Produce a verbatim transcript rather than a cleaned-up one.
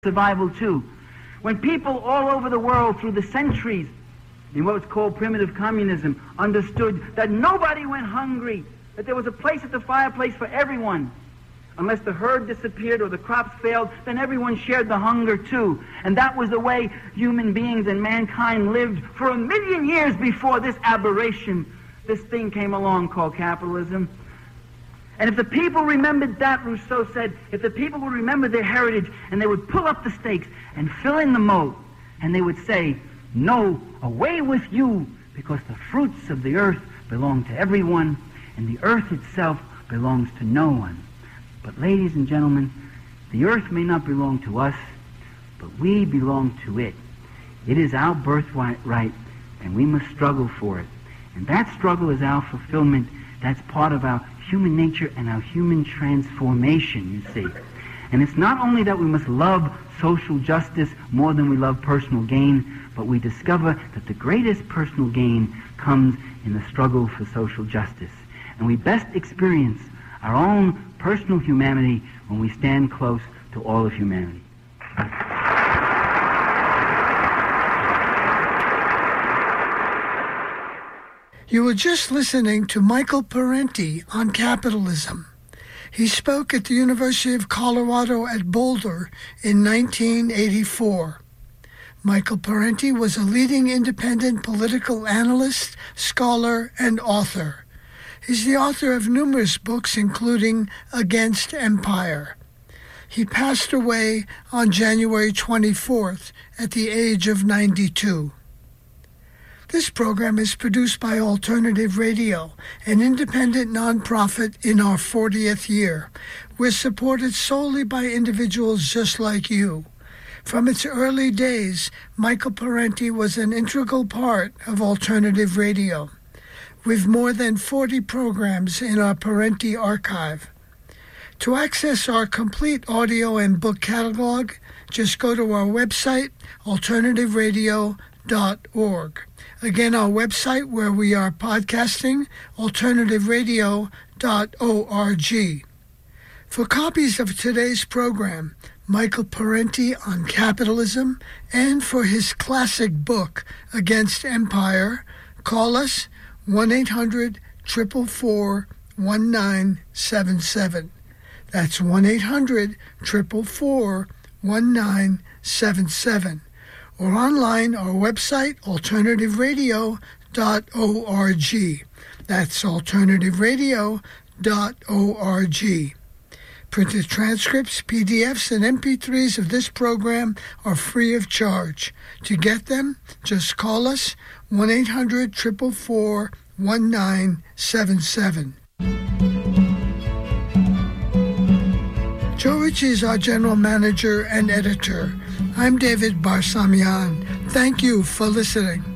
survival too. When people all over the world through the centuries, in what was called primitive communism, understood that nobody went hungry, that there was a place at the fireplace for everyone. Unless the herd disappeared or the crops failed, then everyone shared the hunger too. And that was the way human beings and mankind lived for a million years before this aberration, this thing came along called capitalism. And if the people remembered that, Rousseau said, if the people would remember their heritage and they would pull up the stakes and fill in the moat, and they would say, no, away with you, because the fruits of the earth belong to everyone, and the earth itself belongs to no one. But ladies and gentlemen, the earth may not belong to us, but we belong to it. It is our birthright, and we must struggle for it. And that struggle is our fulfillment. That's part of our human nature and our human transformation, you see. And it's not only that we must love social justice more than we love personal gain, but we discover that the greatest personal gain comes in the struggle for social justice. And we best experience our own personal humanity when we stand close to all of humanity. You were just listening to Michael Parenti on capitalism. He spoke at the University of Colorado at Boulder in nineteen eighty-four. Michael Parenti was a leading independent political analyst, scholar, and author. He's the author of numerous books, including Against Empire. He passed away on January twenty-fourth at the age of ninety-two. This program is produced by Alternative Radio, an independent nonprofit in our fortieth year. We're supported solely by individuals just like you. From its early days, Michael Parenti was an integral part of Alternative Radio, with more than forty programs in our Parenti archive. To access our complete audio and book catalog, just go to our website, alternative radio dot org. Again, our website where we are podcasting, alternative radio dot org. For copies of today's program, Michael Parenti on capitalism, and for his classic book, Against Empire, call us one eight hundred, four four four, one nine seven seven. That's one eight hundred, four four four, one nine seven seven. Or online, our website, alternative radio dot org. That's alternative radio dot org. Printed transcripts, P D Fs, and M P threes of this program are free of charge. To get them, just call us one eight hundred, four four four, one nine seven seven. Joe Ritchie is our general manager and editor. I'm David Barsamian. Thank you for listening.